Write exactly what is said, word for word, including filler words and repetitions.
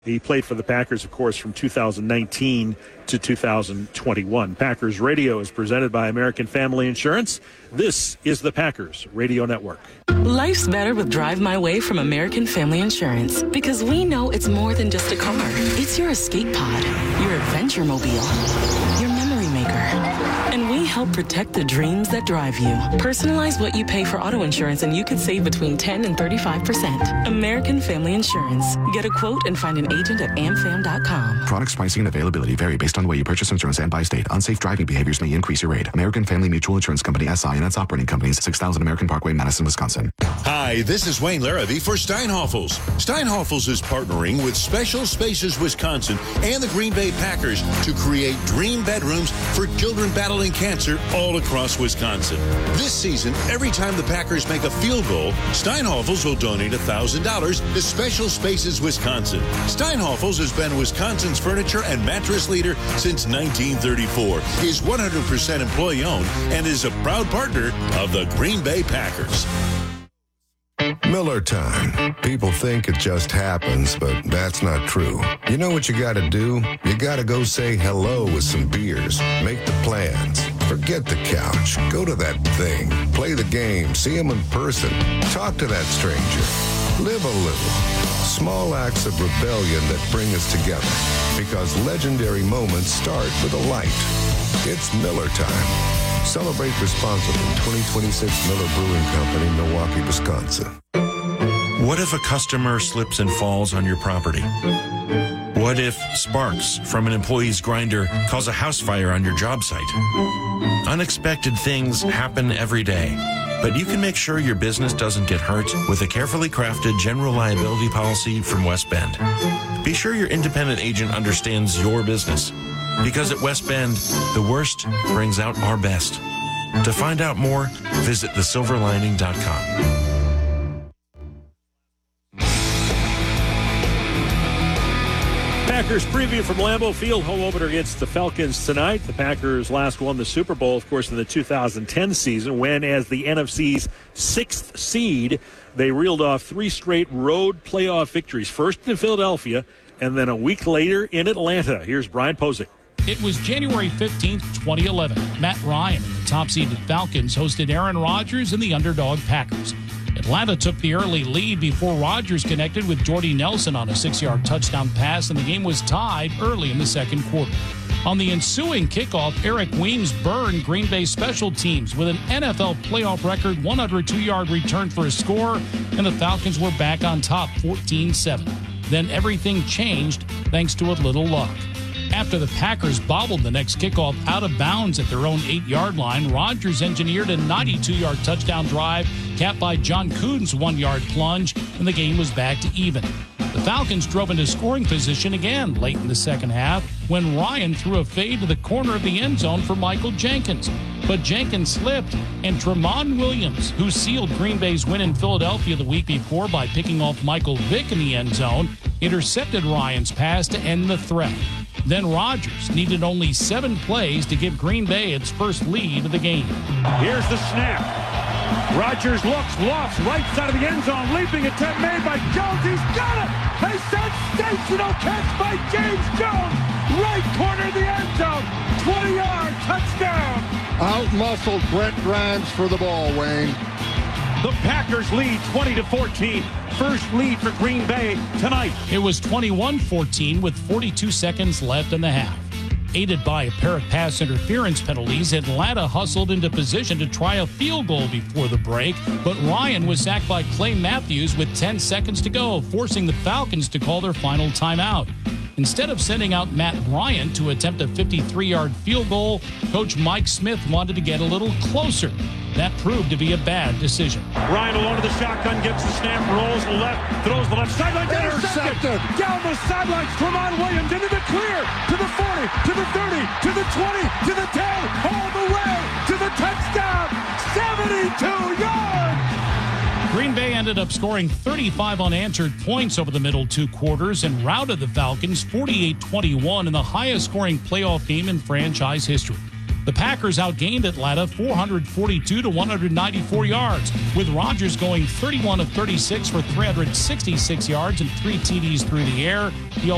He played for the Packers, of course, from two thousand nineteen to two thousand twenty-one. Packers Radio is presented by American Family Insurance. This is the Packers Radio Network. Life's better with Drive My Way from American Family Insurance, because we know it's more than just a car. It's your escape pod, your adventure mobile, your memory maker. And we help protect the dreams that drive you. Personalize what you pay for auto insurance and you could save between ten and thirty-five percent. American Family Insurance. Get a quote and find an agent at am fam dot com. Products, pricing, and availability vary based on the way you purchase insurance and by state. Unsafe driving behaviors may increase your rate. American Family Mutual Insurance Company, S I and its operating companies, six thousand American Parkway, Madison, Wisconsin. Hi, this is Wayne Larrabee for Steinhoffels. Steinhoffels is partnering with Special Spaces Wisconsin and the Green Bay Packers to create dream bedrooms for children battling cancer all across Wisconsin. This season, every time the Packers make a field goal, Steinhoffels will donate one thousand dollars to Special Spaces Wisconsin. Steinhoffels has been Wisconsin's furniture and mattress leader since nineteen thirty-four, is one hundred percent employee-owned, and is a proud partner of the Green Bay Packers. Miller time. People think it just happens, but that's not true. You know what you gotta do? You gotta go say hello with some beers. Make the plans. Forget the couch. Go to that thing. Play the game. See him in person. Talk to that stranger. Live a little. Small acts of rebellion that bring us together. Because legendary moments start with a light. It's Miller time. Celebrate responsibly. twenty twenty-six Miller Brewing Company, Milwaukee, Wisconsin. What if a customer slips and falls on your property? What if sparks from an employee's grinder cause a house fire on your job site? Unexpected things happen every day, but you can make sure your business doesn't get hurt with a carefully crafted general liability policy from West Bend. Be sure your independent agent understands your business, because at West Bend, the worst brings out our best. To find out more, visit the silver lining dot com. Packers preview from Lambeau Field, home opener against the Falcons tonight. The Packers last won the Super Bowl, of course, in the two thousand ten season, when, as the N F C's sixth seed, they reeled off three straight road playoff victories, first in Philadelphia, and then a week later in Atlanta. Here's Brian Posick. It was January fifteenth, twenty eleven. Matt Ryan and the top-seeded Falcons hosted Aaron Rodgers and the underdog Packers. Atlanta took the early lead before Rodgers connected with Jordy Nelson on a six-yard touchdown pass, and the game was tied early in the second quarter. On the ensuing kickoff, Eric Weems burned Green Bay special teams with an N F L playoff record one hundred two yard return for a score, and the Falcons were back on top fourteen seven. Then everything changed thanks to a little luck. After the Packers bobbled the next kickoff out of bounds at their own eight-yard line, Rodgers engineered a ninety-two yard touchdown drive, capped by John Kuhn's one-yard plunge, and the game was back to even. The Falcons drove into scoring position again late in the second half when Ryan threw a fade to the corner of the end zone for Michael Jenkins. But Jenkins slipped, and Tramon Williams, who sealed Green Bay's win in Philadelphia the week before by picking off Michael Vick in the end zone, intercepted Ryan's pass to end the threat. Then Rodgers needed only seven plays to give Green Bay its first lead of the game. Here's the snap. Rodgers looks, lofts, right side of the end zone, leaping attempt made by Jones. He's got it! A sensational catch by James Jones! Right corner of the end zone, twenty yard touchdown! Out-muscled Brent Grimes for the ball, Wayne. The Packers lead twenty to fourteen. First lead for Green Bay tonight. It was twenty-one fourteen with forty-two seconds left in the half. Aided by a pair of pass interference penalties, Atlanta hustled into position to try a field goal before the break, but Ryan was sacked by Clay Matthews with ten seconds to go, forcing the Falcons to call their final timeout. Instead of sending out Matt Ryan to attempt a fifty-three yard field goal, Coach Mike Smith wanted to get a little closer. That proved to be a bad decision. Ryan alone to the shotgun, gets the snap, rolls left, throws the left sideline, intercepted. Down the sidelines, Tramon Williams into the clear, to the forty, to the thirty, to the twenty, to the ten, all the way to the touchdown, seventy-two yards. Green Bay ended up scoring thirty-five unanswered points over the middle two quarters and routed the Falcons forty-eight twenty-one in the highest scoring playoff game in franchise history. The Packers outgained Atlanta four hundred forty-two to one hundred ninety-four yards, with Rodgers going thirty-one of thirty-six for three hundred sixty-six yards and three T Ds through the air. He